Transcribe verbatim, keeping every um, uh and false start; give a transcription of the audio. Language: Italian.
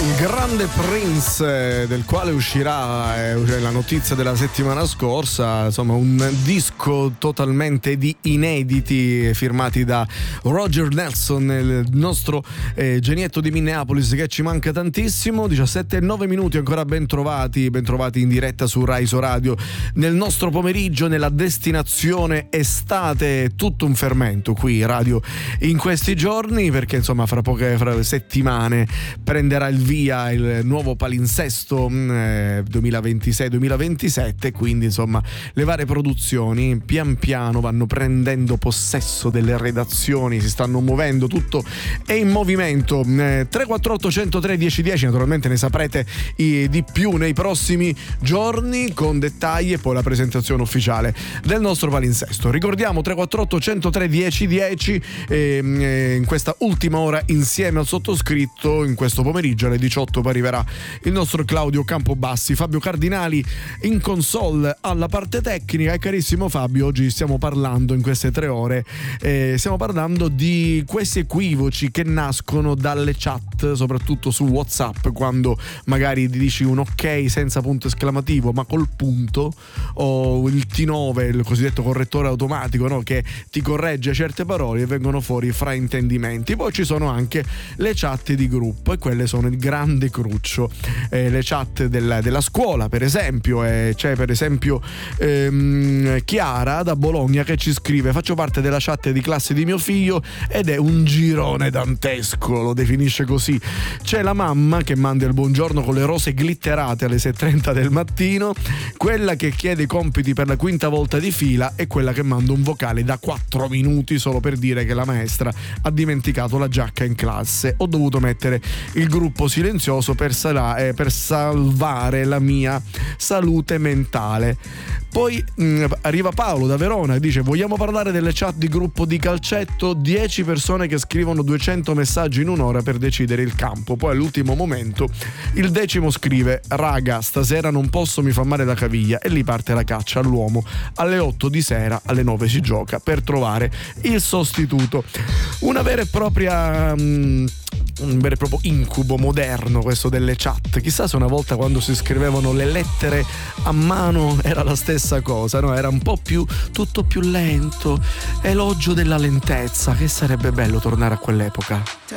Il grande Prince, del quale uscirà eh, la notizia della settimana scorsa, insomma un disco totalmente di inediti firmati da Roger Nelson, il nostro eh, genietto di Minneapolis che ci manca tantissimo. Diciassette e nove minuti, ancora ben trovati, ben trovati in diretta su Raiso Radio nel nostro pomeriggio, nella destinazione estate. Tutto un fermento qui radio in questi giorni, perché insomma fra poche fra settimane prenderà il via il nuovo palinsesto eh, duemilaventisei duemilaventisette, quindi insomma le varie produzioni pian piano vanno prendendo possesso delle redazioni, si stanno muovendo, tutto è in movimento. eh, tre quattro otto uno zero tre uno zero uno zero, naturalmente ne saprete i, di più nei prossimi giorni con dettagli e poi la presentazione ufficiale del nostro palinsesto. Ricordiamo tre quattro otto uno zero tre uno zero uno zero e, e in questa ultima ora insieme al sottoscritto in questo pomeriggio alle diciotto poi arriverà il nostro Claudio Campobassi, Fabio Cardinali in console alla parte tecnica. E carissimo Fabio, oggi stiamo parlando in queste tre ore eh, stiamo parlando di questi equivoci che nascono dalle chat, soprattutto su WhatsApp, quando magari dici un ok senza punto esclamativo ma col punto, o il T nove, il cosiddetto correttore automatico, no? Che ti corregge certe parole e vengono fuori fraintendimenti. Poi ci sono anche le chat di gruppo e quelle sono il grande cruccio, eh, le chat della, della scuola per esempio. eh, c'è per esempio ehm, Chiara da Bologna che ci scrive: faccio parte della chat di classe di mio figlio ed è un girone dantesco, lo definisce così. C'è la mamma che manda il buongiorno con le rose glitterate alle sei e trenta del mattino, quella che chiede i compiti per la quinta volta di fila e quella che manda un vocale da quattro minuti solo per dire che la maestra ha dimenticato la giacca in classe, ho dovuto mettere il gruppo silenzioso per, sal- eh, per salvare la mia salute mentale. Poi mh, arriva Paolo da Verona e dice: vogliamo parlare delle chat di gruppo di calcetto? dieci persone che scrivono duecento messaggi in un'ora per decidere il campo. Poi all'ultimo momento il decimo scrive: raga, stasera non posso, mi fa male la caviglia, e lì parte la caccia all'uomo. Alle otto di sera, alle nove si gioca per trovare il sostituto. Una vera e propria mh, un vero e proprio incubo moderno questo delle chat. Chissà se una volta, quando si scrivevano le lettere a mano, era la stessa cosa, no? Era un po' più, tutto più lento, elogio della lentezza. Che sarebbe bello tornare a quell'epoca.